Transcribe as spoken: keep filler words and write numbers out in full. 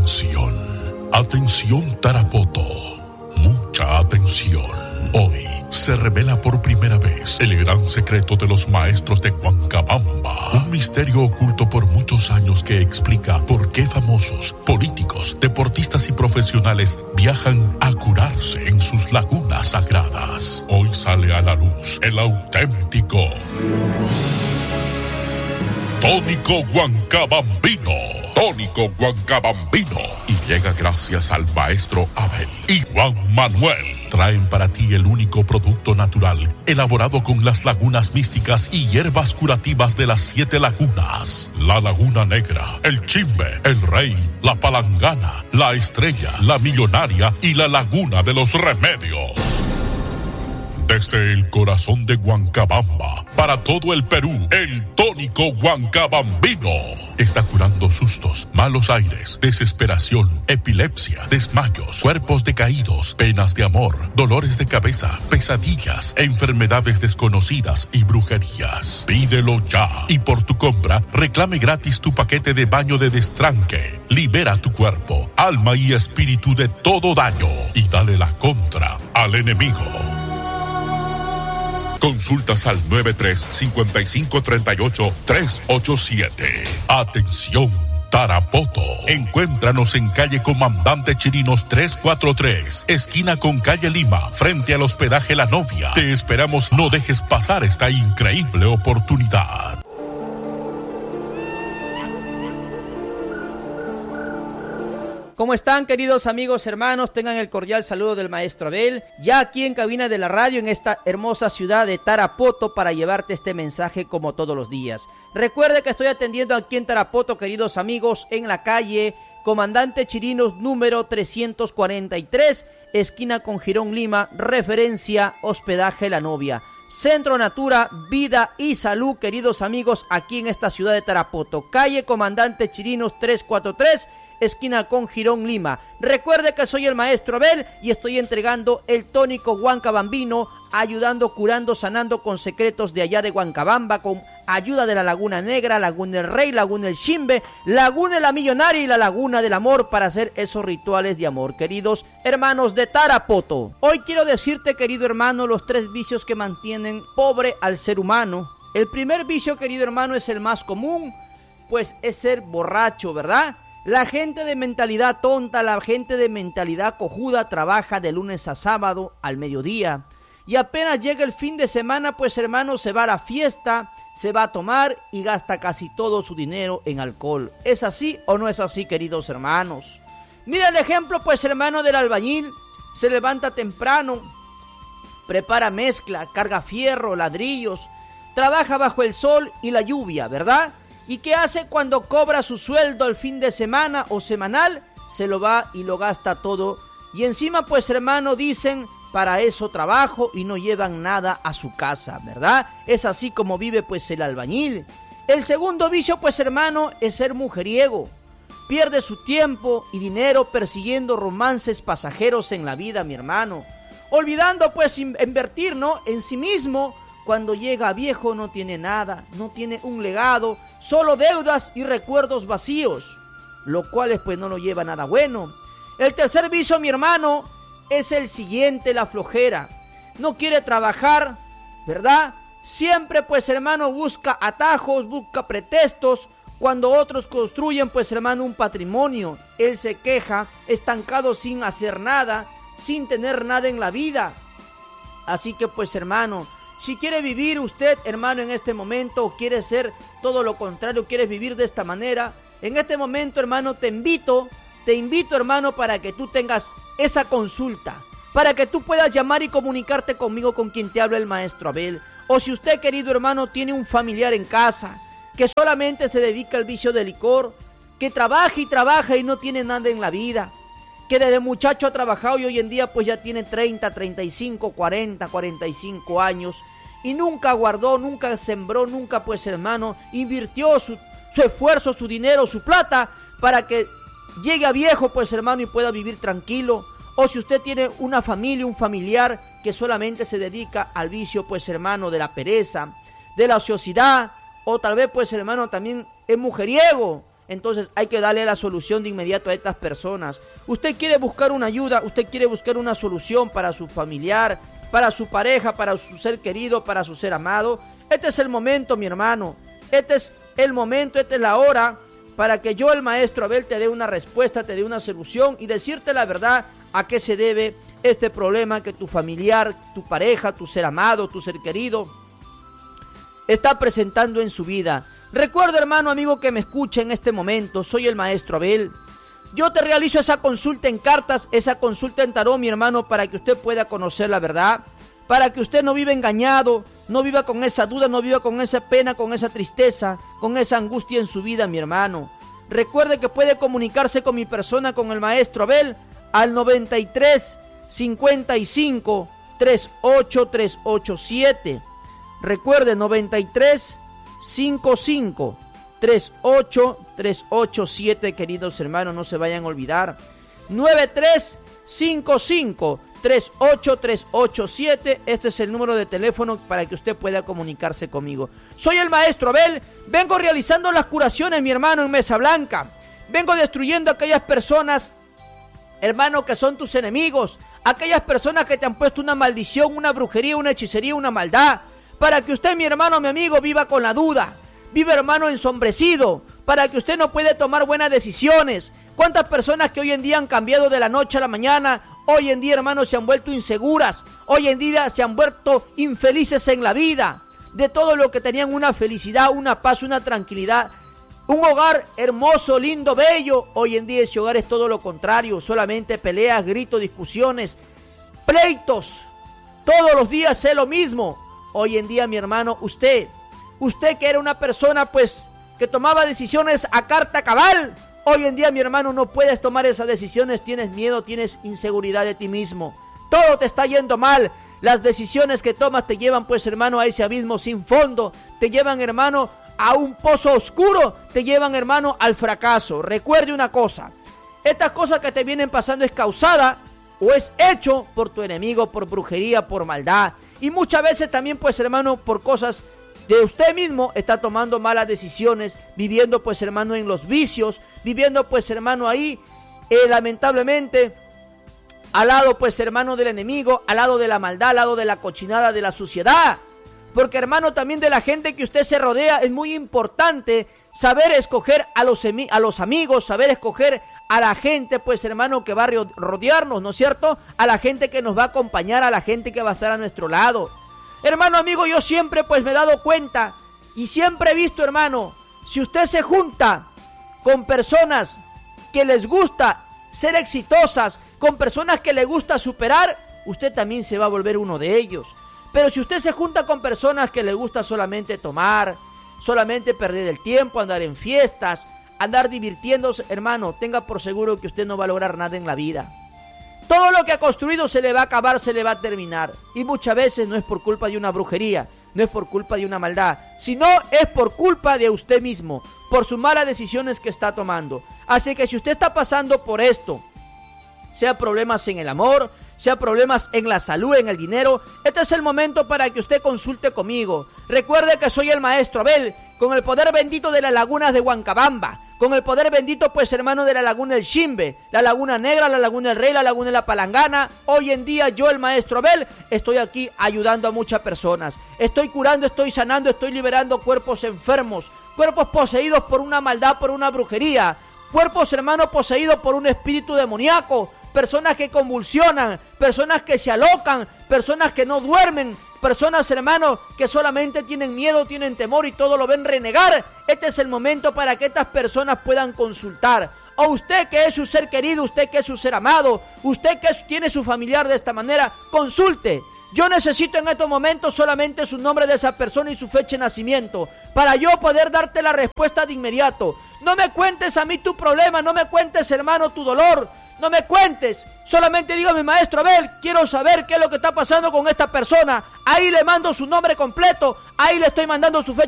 Atención, atención Tarapoto, mucha atención. Hoy se revela por primera vez el gran secreto de los maestros de Huancabamba, un misterio oculto por muchos años que explica por qué famosos, políticos, deportistas y profesionales viajan a curarse en sus lagunas sagradas. Hoy sale a la luz el auténtico tónico huancabambino. Tónico huancabambino. Y llega gracias al maestro Abel y Juan Manuel. Traen para ti el único producto natural elaborado con las lagunas místicas y hierbas curativas de las siete lagunas: la Laguna Negra, el Chimbe, el Rey, la Palangana, la Estrella, la Millonaria y la Laguna de los Remedios. Desde el corazón de Huancabamba, para todo el Perú, el tónico huancabambino está curando sustos, malos aires, desesperación, epilepsia, desmayos, cuerpos decaídos, penas de amor, dolores de cabeza, pesadillas, enfermedades desconocidas y brujerías. Pídelo ya y por tu compra reclame gratis tu paquete de baño de destranque. Libera tu cuerpo, alma y espíritu de todo daño y dale la contra al enemigo. Consultas al nueve tres cinco cinco tres ocho tres ocho siete. Atención Tarapoto. Encuéntranos en calle Comandante Chirinos trescientos cuarenta y tres, esquina con calle Lima, frente al hospedaje La Novia. Te esperamos, no dejes pasar esta increíble oportunidad. ¿Cómo están, queridos amigos, hermanos? Tengan el cordial saludo del maestro Abel, ya aquí en cabina de la radio en esta hermosa ciudad de Tarapoto para llevarte este mensaje como todos los días. Recuerde que estoy atendiendo aquí en Tarapoto, queridos amigos, en la calle Comandante Chirinos número trescientos cuarenta y tres, esquina con Girón Lima, referencia hospedaje La Novia. Centro Natura, Vida y Salud, queridos amigos, aquí en esta ciudad de Tarapoto. Calle Comandante Chirinos trescientos cuarenta y tres, esquina con Girón Lima. Recuerde que soy el maestro Abel y estoy entregando el tónico huancabambino, ayudando, curando, sanando con secretos de allá de Huancabamba, con ayuda de la Laguna Negra, Laguna del Rey, Laguna del Chimbe, Laguna de la Millonaria y la Laguna del Amor, para hacer esos rituales de amor, queridos hermanos de Tarapoto. Hoy quiero decirte, querido hermano, los tres vicios que mantienen pobre al ser humano. El primer vicio, querido hermano, es el más común, pues es ser borracho, ¿verdad? La gente de mentalidad tonta, la gente de mentalidad cojuda trabaja de lunes a sábado al mediodía y apenas llega el fin de semana, pues hermano, se va a la fiesta, se va a tomar y gasta casi todo su dinero en alcohol. ¿Es así o no es así, queridos hermanos? Mira el ejemplo, pues hermano, del albañil. Se levanta temprano, prepara mezcla, carga fierro, ladrillos, trabaja bajo el sol y la lluvia, ¿verdad? ¿Y qué hace cuando cobra su sueldo al fin de semana o semanal? Se lo va y lo gasta todo. Y encima, pues hermano, dicen, para eso trabajo, y no llevan nada a su casa, ¿verdad? Es así como vive pues el albañil. El segundo vicio, pues hermano, es ser mujeriego. Pierde su tiempo y dinero persiguiendo romances pasajeros en la vida, mi hermano. Olvidando pues invertir, ¿no?, en sí mismo. Cuando llega viejo no tiene nada, no tiene un legado, solo deudas y recuerdos vacíos, lo cual pues no lo lleva a nada bueno. El tercer vicio, mi hermano, es el siguiente, la flojera. No quiere trabajar, ¿verdad? Siempre pues hermano busca atajos, busca pretextos. Cuando otros construyen pues hermano un patrimonio, él se queja, estancado sin hacer nada, sin tener nada en la vida. Así que pues hermano, si quiere vivir usted, hermano, en este momento, o quiere ser todo lo contrario, quieres vivir de esta manera, en este momento, hermano, te invito, te invito, hermano, para que tú tengas esa consulta, para que tú puedas llamar y comunicarte conmigo, con quien te habla el maestro Abel. O si usted, querido hermano, tiene un familiar en casa que solamente se dedica al vicio del licor, que trabaja y trabaja y no tiene nada en la vida, que desde muchacho ha trabajado y hoy en día pues ya tiene treinta, treinta y cinco, cuarenta, cuarenta y cinco años y nunca guardó, nunca sembró, nunca pues hermano invirtió su, su esfuerzo, su dinero, su plata para que llegue a viejo pues hermano y pueda vivir tranquilo. O si usted tiene una familia, un familiar que solamente se dedica al vicio pues hermano de la pereza, de la ociosidad, o tal vez pues hermano también es mujeriego, entonces hay que darle la solución de inmediato a estas personas. Usted quiere buscar una ayuda, usted quiere buscar una solución para su familiar, para su pareja, para su ser querido, para su ser amado. Este es el momento, mi hermano. Este es el momento, esta es la hora para que yo, el maestro Abel, te dé una respuesta, te dé una solución y decirte la verdad a qué se debe este problema que tu familiar, tu pareja, tu ser amado, tu ser querido está presentando en su vida. Recuerda, hermano, amigo que me escucha en este momento, soy el maestro Abel. Yo te realizo esa consulta en cartas, esa consulta en tarot, mi hermano, para que usted pueda conocer la verdad, para que usted no viva engañado, no viva con esa duda, no viva con esa pena, con esa tristeza, con esa angustia en su vida, mi hermano. Recuerde que puede comunicarse con mi persona, con el maestro Abel, al noventa y tres, cincuenta y cinco, treinta y ocho, trescientos ochenta y siete. Recuerde, noventa y tres, cincuenta y cinco, treinta y ocho, trescientos ochenta y siete, queridos hermanos, no se vayan a olvidar. noventa y tres, cincuenta y cinco, treinta y ocho, trescientos ochenta y siete, este es el número de teléfono para que usted pueda comunicarse conmigo. Soy el maestro Abel, vengo realizando las curaciones, mi hermano, en Mesa Blanca. Vengo destruyendo a aquellas personas, hermano, que son tus enemigos, aquellas personas que te han puesto una maldición, una brujería, una hechicería, una maldad, para que usted, mi hermano, mi amigo, viva con la duda, viva, hermano, ensombrecido, para que usted no puede tomar buenas decisiones. ¿Cuántas personas que hoy en día han cambiado de la noche a la mañana, hoy en día, hermano, se han vuelto inseguras, hoy en día se han vuelto infelices en la vida, de todo lo que tenían una felicidad, una paz, una tranquilidad, un hogar hermoso, lindo, bello? Hoy en día ese hogar es todo lo contrario, solamente peleas, gritos, discusiones, pleitos, todos los días es lo mismo. Hoy en día, mi hermano, usted, usted que era una persona pues que tomaba decisiones a carta cabal, hoy en día, mi hermano, no puedes tomar esas decisiones, tienes miedo, tienes inseguridad de ti mismo, todo te está yendo mal, las decisiones que tomas te llevan pues, hermano, a ese abismo sin fondo, te llevan, hermano, a un pozo oscuro, te llevan, hermano, al fracaso. Recuerde una cosa, estas cosas que te vienen pasando es causada o es hecho por tu enemigo, por brujería, por maldad, y muchas veces también pues, hermano, por cosas de usted mismo está tomando malas decisiones, viviendo pues, hermano, en los vicios, viviendo pues, hermano, ahí eh, lamentablemente al lado pues, hermano, del enemigo, al lado de la maldad, al lado de la cochinada, de la suciedad. Porque, hermano, también de la gente que usted se rodea es muy importante saber escoger a los, a los amigos, saber escoger a la gente, pues, hermano, que va a rodearnos, ¿no es cierto? A la gente que nos va a acompañar, a la gente que va a estar a nuestro lado. Hermano, amigo, yo siempre pues me he dado cuenta y siempre he visto, hermano, si usted se junta con personas que les gusta ser exitosas, con personas que les gusta superar, usted también se va a volver uno de ellos. Pero si usted se junta con personas que les gusta solamente tomar, solamente perder el tiempo, andar en fiestas, andar divirtiéndose, hermano, tenga por seguro que usted no va a lograr nada en la vida. Todo lo que ha construido se le va a acabar, se le va a terminar. Y muchas veces no es por culpa de una brujería, no es por culpa de una maldad, sino es por culpa de usted mismo, por sus malas decisiones que está tomando. Así que si usted está pasando por esto, sea problemas en el amor, sea problemas en la salud, en el dinero, este es el momento para que usted consulte conmigo. Recuerde que soy el maestro Abel, con el poder bendito de las lagunas de Huancabamba, con el poder bendito pues, hermano, de la laguna del Chimbe, la laguna negra, la laguna del Rey, la laguna de la Palangana. Hoy en día yo, el maestro Abel, estoy aquí ayudando a muchas personas, estoy curando, estoy sanando, estoy liberando cuerpos enfermos, cuerpos poseídos por una maldad, por una brujería, cuerpos, hermano, poseídos por un espíritu demoníaco, personas que convulsionan, personas que se alocan, personas que no duermen, personas, hermanos, que solamente tienen miedo, tienen temor y todo lo ven renegar. Este es el momento para que estas personas puedan consultar. O usted que es su ser querido, usted que es su ser amado, usted que tiene su familiar de esta manera, consulte. Yo necesito en estos momentos solamente su nombre de esa persona y su fecha de nacimiento para yo poder darte la respuesta de inmediato. No me cuentes a mí tu problema, no me cuentes, hermano, tu dolor. No me cuentes, solamente dígame, maestro Abel, quiero saber qué es lo que está pasando con esta persona. Ahí le mando su nombre completo, ahí le estoy mandando su fecha